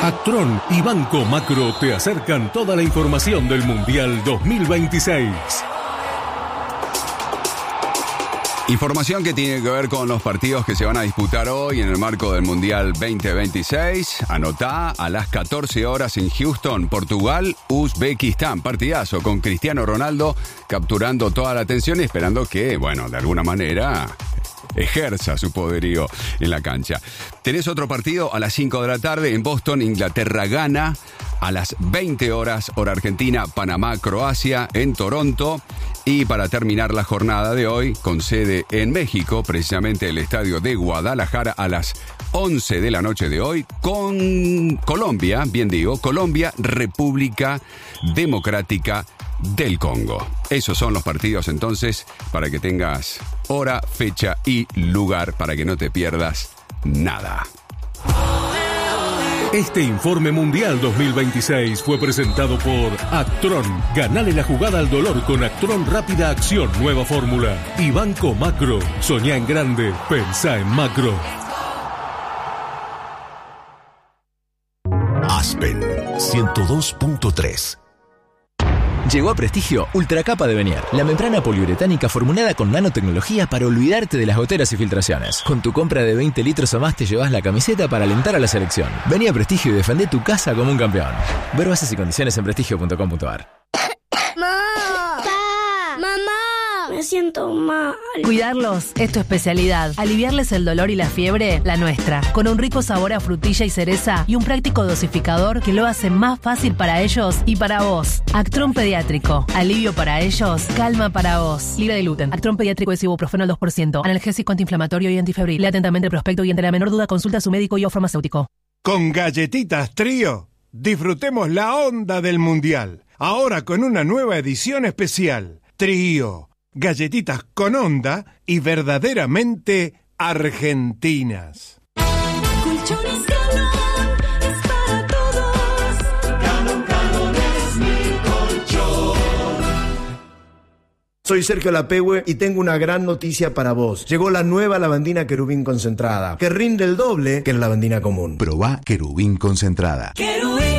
Actron y Banco Macro te acercan toda la información del Mundial 2026. Información que tiene que ver con los partidos que se van a disputar hoy en el marco del Mundial 2026. Anotá, a las 14 horas en Houston, Portugal, Uzbekistán. Partidazo con Cristiano Ronaldo capturando toda la atención y esperando que, bueno, de alguna manera ejerza su poderío en la cancha. Tenés otro partido a las 5 de la tarde en Boston, Inglaterra gana. A las 20 horas, hora argentina, Panamá, Croacia, en Toronto. Y para terminar la jornada de hoy, con sede en México, precisamente el estadio de Guadalajara, a las 11 de la noche de hoy, con Colombia, Colombia, República Democrática del Congo. Esos son los partidos entonces, para que tengas hora, fecha y lugar, para que no te pierdas nada. Este informe Mundial 2026 fue presentado por Actron. Ganale la jugada al dolor con Actron Rápida Acción, nueva fórmula. Y Banco Macro. Soñá en grande, pensá en macro. Aspen 102.3. Llegó a Prestigio Ultracapa de Venier, la membrana poliuretánica formulada con nanotecnología para olvidarte de las goteras y filtraciones. Con tu compra de 20 litros o más te llevas la camiseta para alentar a la selección. Vení a Prestigio y defendé tu casa como un campeón. Ver bases y condiciones en prestigio.com.ar. Me siento mal. Cuidarlos es tu especialidad. Aliviarles el dolor y la fiebre, la nuestra. Con un rico sabor a frutilla y cereza y un práctico dosificador que lo hace más fácil para ellos y para vos. Actron Pediátrico. Alivio para ellos, calma para vos. Libre de gluten. Actron Pediátrico es ibuprofeno al 2%. Analgésico antiinflamatorio y antifebril. Lea atentamente el prospecto y ante la menor duda consulta a su médico y o farmacéutico. Con Galletitas Trío, disfrutemos la onda del Mundial. Ahora con una nueva edición especial. Trío. Galletitas con onda y verdaderamente argentinas. Colchones Galón es para todos. Galón es mi colchón. Soy Sergio Lapehue y tengo una gran noticia para vos. Llegó la nueva lavandina Querubín concentrada, que rinde el doble que la lavandina común. Probá Querubín concentrada.